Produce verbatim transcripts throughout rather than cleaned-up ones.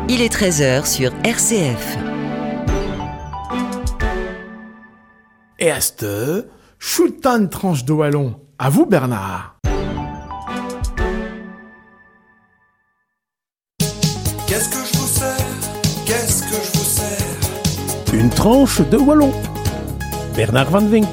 Il est treize heures sur R C F. Et à cette heure, choutan une tranche de wallon. À vous, Bernard. Qu'est-ce que je vous sers? Qu'est-ce que je vous sers? Une tranche de wallon. Bernard Van Vink.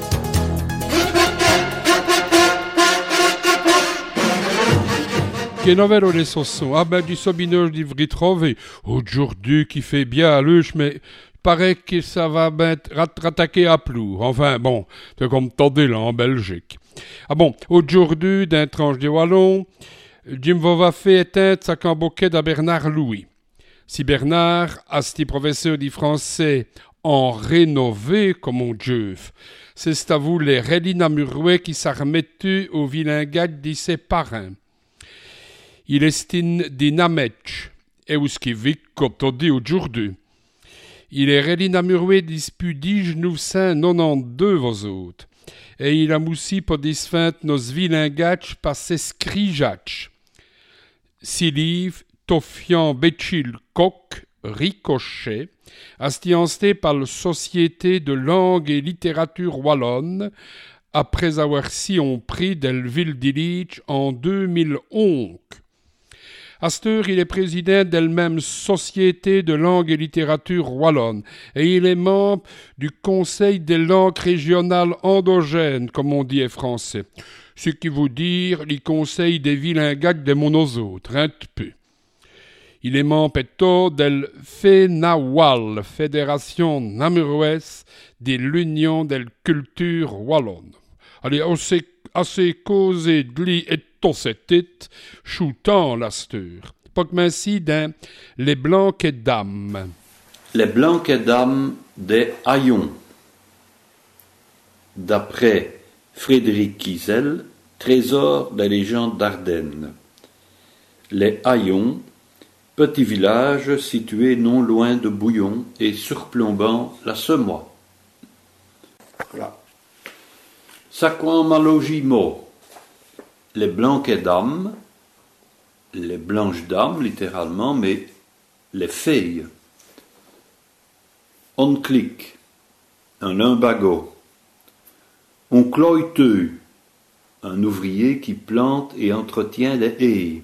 Che novello les sossons. Ah ben du sobineur d'Ivry trouvé. Aujourd'hui qui fait bien à l'âge, mais paraît que ça va ben rat- rattaquer à plou. Enfin bon, c'est comme tendez là en Belgique. Ah bon, aujourd'hui d'un tranche de wallon, Jim va fait éteindre sa camboquette à Bernard Louis. Si Bernard, asti professeur de français, en rénové comme on Dieu, c'est à vous les Rélina Murouet qui s'armettent au vilain gars de ses parrains. Il estime des Nametch, et où ce qui vit comme on dit aujourd'hui. Il est Rélina Murouet dispu dix-neuf cent quatre-vingt-douze vos autres, et il a moussi pour disfint nos vilains gars par ses scrijatch. Si livre, Toffian Béchil Coq, Ricochet, astiancé par la Société de langue et littérature wallonne, après avoir si on pris d'Elville d'Illich en deux mille onze. À cette heure, il est président d'elle-même Société de langue et littérature wallonne et il est membre du Conseil des langues régionales endogènes, comme on dit en français. Ce qui veut dire les conseils des vilains gags des monosautres, un peu. Il est membre péto de FENAWAL, Fédération namuroise de l'Union des cultures wallonnes. Allez, assez, assez causé de lui et tossetit, choutant la steur. Pas que ainsi dans Les Blanques Dames. Les Blanques Dames des Haillons. D'après Frédéric Kiesel, Trésor des légendes d'Ardennes. Les Haillons, petit village situé non loin de Bouillon et surplombant la Semois. Voilà. Saquan Malogimo. Les Blanques Dames, les Blanches Dames littéralement, mais les filles. On clique, un lumbago. On cloiteux, un ouvrier qui plante et entretient les haies.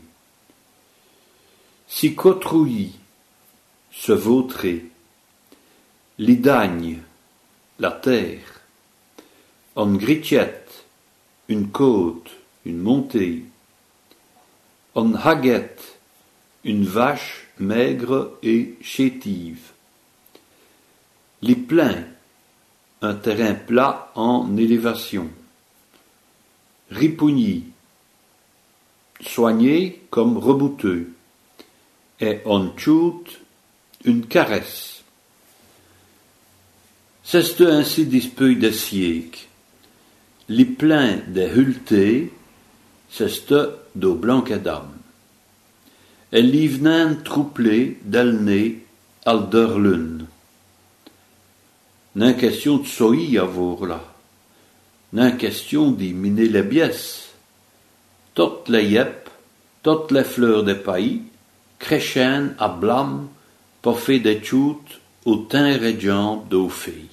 Sicotrouillis, se vautrer. L'idagne, la terre. On gritiette, une côte, une montée. On haguette, une vache maigre et chétive. Les pleins, un terrain plat en élévation. Ripougny, soigné comme rebouteux. Et on choute, une caresse. C'est ainsi dispeuille des siècles. Les pleins des hultés, c'est d'aux Blanques Dames. Et l'ivnen trouplé d'elné alderlun. N'en question de soï à voir là. N'en question d'y miner les biès. Toutes les yep, toutes les fleurs des pays, créchènent à blâme pour faire des choutes au teint et jambes d'aux filles.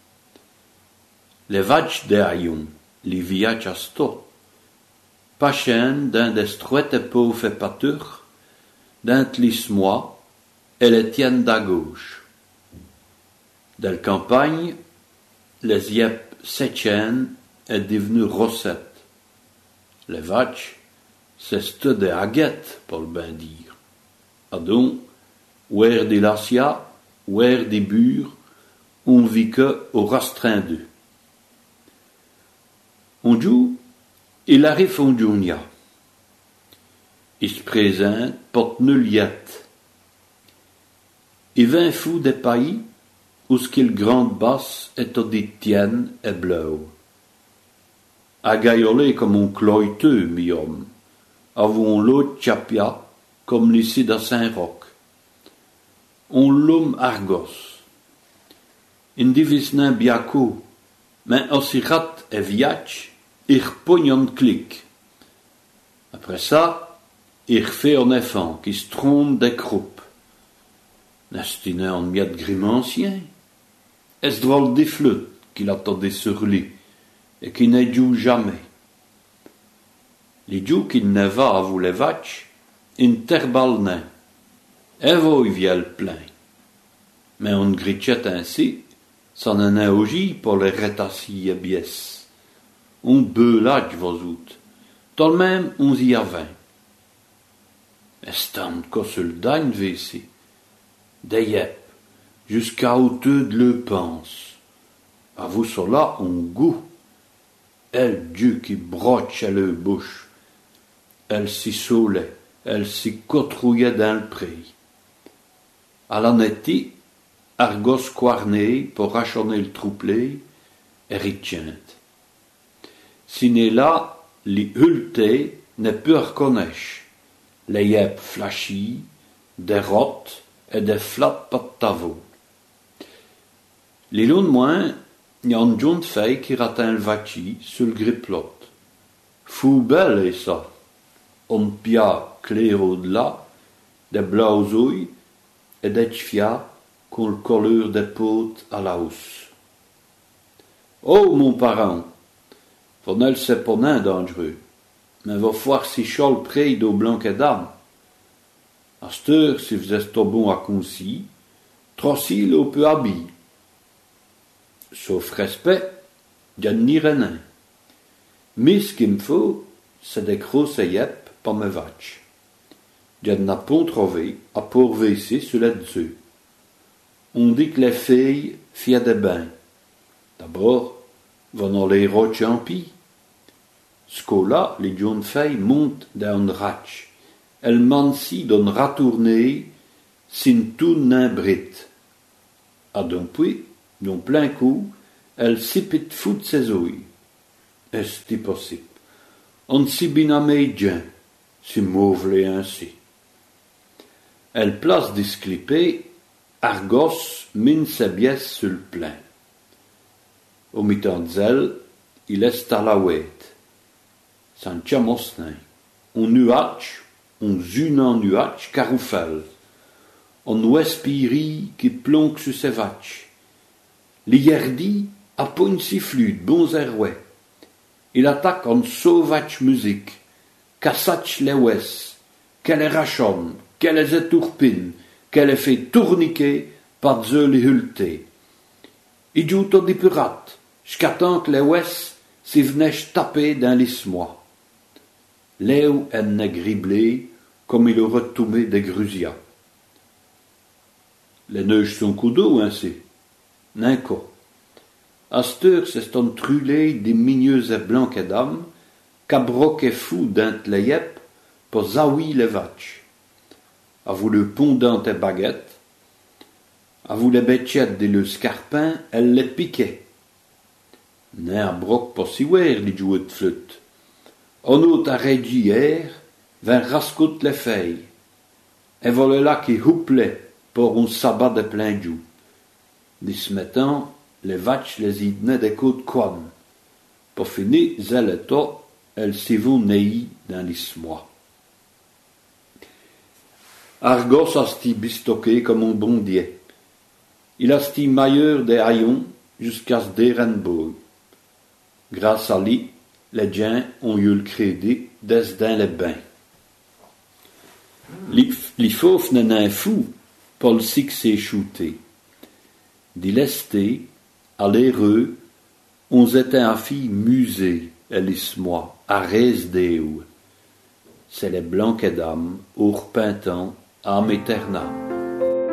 Les vaches des haillons, les villages à sto. Pachen d'un des struettes pauvres et pâtures, d'un tlismois, et les tiennent d'à gauche. Dans la campagne, les yep sétiennes est devenu rosette. Les vaches, c'est ce des haguettes, pour le bien dire. Adon, ouer des lacia, ouer des bures, on vit que au rastreint d'eux. On joue, il arrive en Junia. Il se présente, porte nulliette. Il vint fou des pays où ce qu'il grande basse est au dit tienne et blau. A gaïolé comme un cloiteux, mi homme. Avons l'eau tchapia, comme l'ici dans Saint-Roch. On l'homme argos. In divisnin biaco, mais aussi rat et viach, ir pognon clic. Après ça, il fait un enfant qui se trompe des croupes. N'est-ce en miat grimancien? Est-ce drôle des flûtes qu'il attendait sur lui, et qui n'est dû jamais? Les dieux qu'il ne va à vous les vaches, une terbal nain, et voi viel plein. Mais on gritchette ainsi, ça n'en est augi pour les rétassis et bies. On beulage vos out, tout de même on y a vingt. Estant qu'au seul dagne vessi, des yep, jusqu'à hauteux de le pense. À vous cela on goût. Elle Dieu qui broche à le bouche. Elle s'y saoulait, elle s'y cotrouillait dans le pré. À la netti, Argos quarné pour rachonner le trouplé, et ritiente. Si n'est là, les hultés ne peut reconnaître. Les yep flashy, des rottes et des flats patavo. Les longs de moins, il y a un jaune feuille qui ratin le vachi sur le griplot. Fou belle est ça. On pia clair au-delà, des blausouilles et des tchfia qu'on le collure des potes à la housse. Oh, mon parent, Vonel c'est pas nain dangereux, mais va foire si chol près d'au blanc et d'âme. À cette heure, si vous êtes bon à concis, trocil au peu habille. Sauf respect, y'a ni renin. Mais ce qu'il me faut, c'est des grosses yep par mes vaches. Y'a n'a pas trouvé à pour vesser sur les deux. On dit que les filles fient des bains. D'abord, vont les roches en pis. Ce là, les jeunes filles montent dans un ratch. Elles mansi d'un ratourné, sin tout n'un brit. À d'un puits, d'un plein coup, elles sipit fout ses ouilles. Est-ce possible? On s'y binamé bien, si mauvelé ainsi. Elle place disclipé, Argos mine ses biès sur le plein. Au mi-temps d'elle, il est à la ouette. Sans tchamosnin. On nuage, on zune en nuage, caroufel. On ouespiri qui plonque sur ses vaches. L'hierdi a pas une sifflute, bons airouets. Il attaque en sauvage musique, cassatch les ouest, qu'elle est rachonne, qu'elle est étourpine, qu'elle est fait tourniquer par zeux les hultés. Il joue au dipurate, j'qu'attends que les ouest s'y venaient taper dans l'ismois. Léo en est griblé comme il aurait tombé des grusias. Les neiges sont coudeaux ainsi, n'inco. À cette heure, c'est un trulé des migneux et blancs et dames, qu'abroque et fou d'int les yep, pour zaoui les vaches. À vous le pondant et baguette, à vous les bêchettes de le scarpin, elle les piquait. N'est à broc pas si ouer, les jouets de flûte. On autre arrêt hier, vint rascoute les feuilles, et voilà là qui houplait pour un sabbat de plein jour. Dès ce matin, les vaches les y tenaient des côtes quan. Pour finir, elles et toi, elles s'y vont neillis dans l'ismois. Argos a sti bistoqué comme un bondier. Il a sti mailleur des haillons jusqu'à ce dérenbourg. Grâce à lui, les gens ont eu le crédit d'être dans les bains. Les fauves n'en est fou, pour le six s'est shooté. D'y lesté, à l'heureux, on s'était à fille musée, elis-moi, à res déou. C'est les blancs et dames, au repentant, âme éternelle.